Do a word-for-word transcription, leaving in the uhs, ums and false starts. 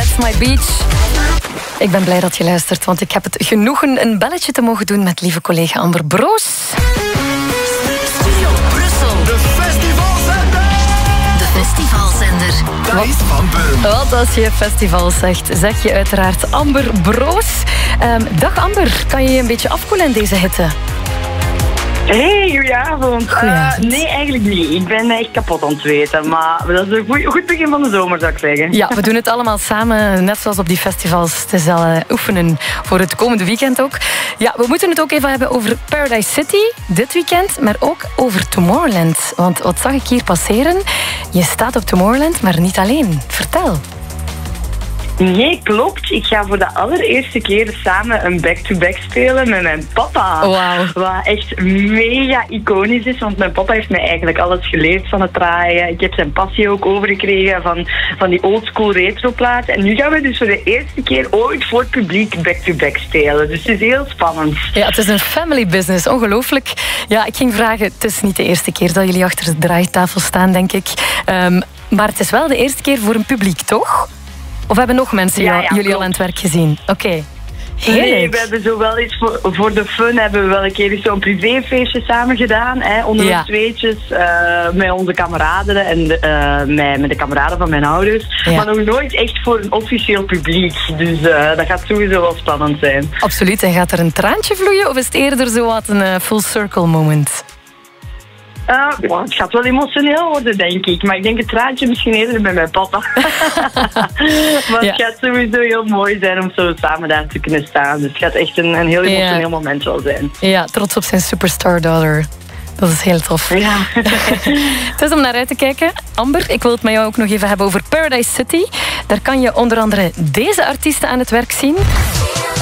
That's My Beach. Ik ben blij dat je luistert, want ik heb het genoegen een belletje te mogen doen met lieve collega Amber Broos. Studio Brussel. De festivalzender. De festivalzender. Thijs van Beum. Wat als je festival zegt, zeg je uiteraard Amber Broos. Um, dag Amber, kan je je een beetje afkoelen in deze hitte? Hey, goedenavond. Goedenavond. Uh, nee, eigenlijk niet. Ik ben echt kapot aan het zweten. Maar dat is een goed, goed begin van de zomer, zou ik zeggen. Ja, we doen het allemaal samen, net zoals op die festivals. Het is al uh, oefenen voor het komende weekend ook. Ja, we moeten het ook even hebben over Paradise City dit weekend, maar ook over Tomorrowland. Want wat zag ik hier passeren? Je staat op Tomorrowland, maar niet alleen. Vertel. Nee, klopt. Ik ga voor de allereerste keer samen een back-to-back spelen met mijn papa. Wauw. Wat echt mega iconisch is, want mijn papa heeft mij eigenlijk alles geleerd van het draaien. Ik heb zijn passie ook overgekregen van, van die oldschool retroplaten. En nu gaan we dus voor de eerste keer ooit voor het publiek back-to-back spelen. Dus het is heel spannend. Ja, het is een family business. Ongelooflijk. Ja, ik ging vragen, het is niet de eerste keer dat jullie achter de draaitafel staan, denk ik. Um, maar het is wel de eerste keer voor een publiek, toch? Of hebben nog mensen Ja, jou, ja, jullie klopt. al aan het werk gezien? Oké. Okay. Nee, we hebben zo wel iets voor, voor de fun hebben we wel een keer zo'n privéfeestje samen gedaan. Hè, onder Ja. ons tweetjes. Uh, met onze kameraden en de, uh, met, met de kameraden van mijn ouders. Ja. Maar nog nooit echt voor een officieel publiek. Dus uh, dat gaat sowieso wel spannend zijn. Absoluut. En gaat er een traantje vloeien of is het eerder zo wat een uh, full circle moment? Uh, wow, het gaat wel emotioneel worden, denk ik. Maar ik denk het traantje misschien eerder met mijn papa. Maar Ja. het gaat sowieso heel mooi zijn om zo samen daar te kunnen staan. Dus het gaat echt een, een heel emotioneel Ja. moment wel zijn. Ja, trots op zijn superstar daughter. Dat is heel tof. Ja. Het is om naar uit te kijken. Amber, ik wil het met jou ook nog even hebben over Paradise City. Daar kan je onder andere deze artiesten aan het werk zien.